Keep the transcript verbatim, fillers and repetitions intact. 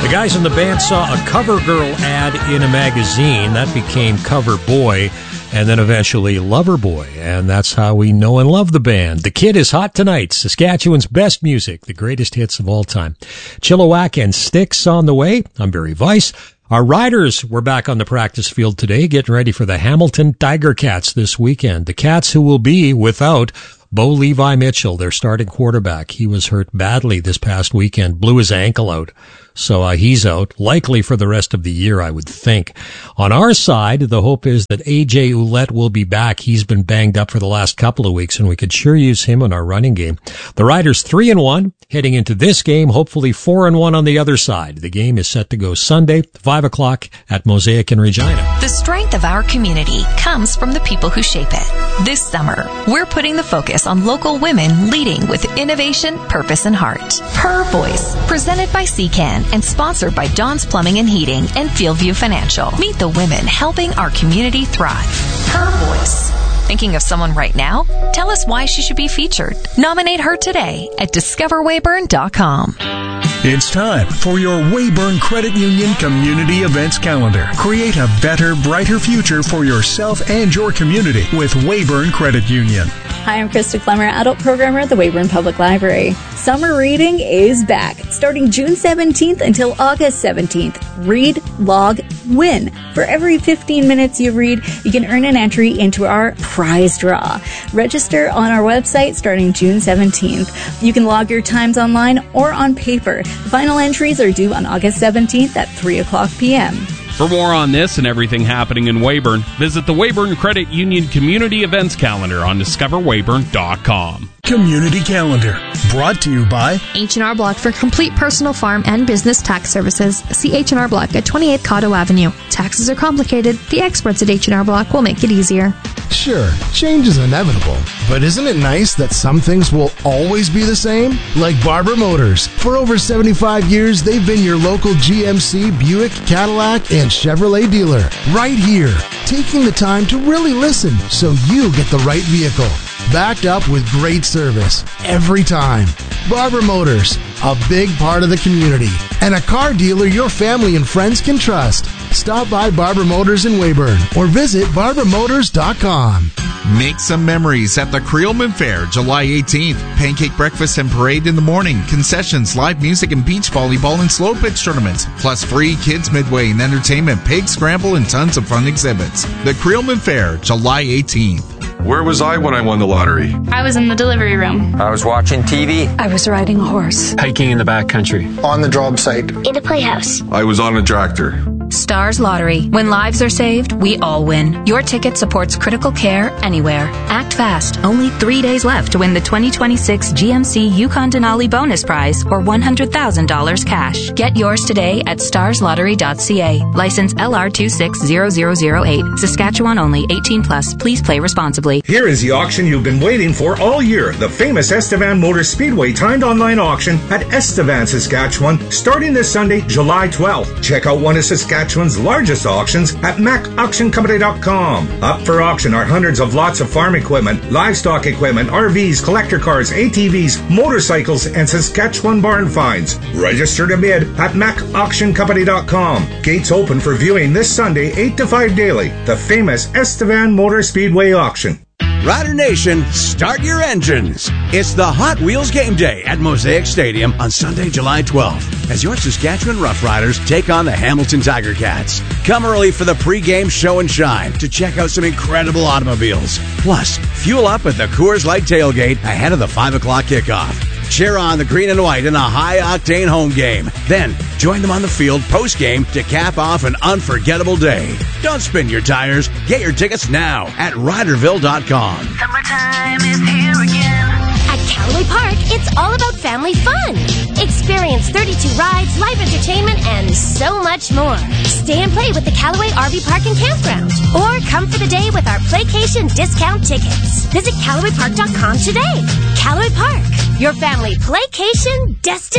The guys in the band saw a Cover Girl ad in a magazine. That became Cover Boy, and then eventually Lover Boy. And that's how we know and love the band. The Kid is hot tonight. Saskatchewan's best music, the greatest hits of all time. Chilliwack and Styx on the way. I'm Barry Weiss. Our Riders were back on the practice field today, getting ready for the Hamilton Tiger Cats this weekend. The Cats who will be without Bo Levi Mitchell, their starting quarterback. He was hurt badly this past weekend, blew his ankle out. So uh, he's out, likely for the rest of the year, I would think. On our side, the hope is that A J Ouellette will be back. He's been banged up for the last couple of weeks, and we could sure use him in our running game. The Riders three and one, heading into this game, hopefully four and one on the other side. The game is set to go Sunday, five o'clock at Mosaic in Regina. The strength of our community comes from the people who shape it. This summer, we're putting the focus on local women leading with innovation, purpose, and heart. Her Voice, presented by C CAN and sponsored by Don's Plumbing and Heating and Fieldview Financial. Meet the women helping our community thrive. Her Voice. Thinking of someone right now? Tell us why she should be featured. Nominate her today at discover weyburn dot com. It's time for your Weyburn Credit Union Community Events Calendar. Create a better, brighter future for yourself and your community with Weyburn Credit Union. Hi, I'm Krista Clemmer, Adult Programmer at the Weyburn Public Library. Summer reading is back, starting June seventeenth until August seventeenth. Read, log, win. For every fifteen minutes you read, you can earn an entry into our prize draw. Register on our website starting June seventeenth. You can log your times online or on paper. The final entries are due on August seventeenth at three o'clock p.m. For more on this and everything happening in Weyburn, visit the Weyburn Credit Union Community Events Calendar on discover weyburn dot com. Community Calendar, brought to you by H and R Block for complete personal farm and business tax services. See H and R Block at twenty-eighth Cotto Avenue. Taxes are complicated. The experts at H and R Block will make it easier. Sure, change is inevitable, but isn't it nice that some things will always be the same? Like Barber Motors. For over seventy-five years, they've been your local G M C, Buick, Cadillac, and Chevrolet dealer. Right here, taking the time to really listen so you get the right vehicle. Backed up with great service every time. Barber Motors, a big part of the community, and a car dealer your family and friends can trust. Stop by Barber Motors in Weyburn or visit barber motors dot com. Make some memories at the Creelman Fair, July eighteenth. Pancake breakfast and parade in the morning. Concessions, live music, and beach volleyball and slow pitch tournaments. Plus free kids midway and entertainment, pig scramble, and tons of fun exhibits. The Creelman Fair, July eighteenth. Where was I when I won the lottery? I was in the delivery room. I was watching T V. I was riding a horse. Hiking in the backcountry. On the job site. In a playhouse. I was on a tractor. Stars Lottery. When lives are saved, we all win. Your ticket supports critical care anywhere. Act fast. Only three days left to win the twenty twenty-six G M C Yukon Denali Bonus Prize or one hundred thousand dollars cash. Get yours today at stars lottery dot c a. License L R two six zero zero zero eight. Saskatchewan only. eighteen plus. Please play responsibly. Here is the auction you've been waiting for all year. The famous Estevan Motor Speedway timed online auction at Estevan, Saskatchewan, starting this Sunday, July twelfth. Check out one of Saskatchewan's largest auctions at mac auction company dot com. Up for auction are hundreds of lots of farm equipment, livestock equipment, R Vs, collector cars, A T Vs, motorcycles, and Saskatchewan barn finds. Register to bid at mac auction company dot com. Gates open for viewing this Sunday, eight to five daily. The famous Estevan Motor Speedway auction. Rider Nation, start your engines. It's the Hot Wheels Game Day at Mosaic Stadium on Sunday, July twelfth, as your Saskatchewan Rough Riders take on the Hamilton Tiger Cats. Come early for the pregame show and shine to check out some incredible automobiles. Plus, fuel up at the Coors Light tailgate ahead of the five o'clock kickoff. Cheer on the green and white in a high-octane home game. Then, join them on the field post-game to cap off an unforgettable day. Don't spin your tires. Get your tickets now at riderville dot com. Summertime is here again. At Callaway Park, it's all about family fun. Experience thirty-two rides, live entertainment, and so much more. Stay and play with the Callaway R V Park and Campground. Or come for the day with our Playcation discount tickets. Visit callaway park dot com today. Callaway Park, your family playcation destination.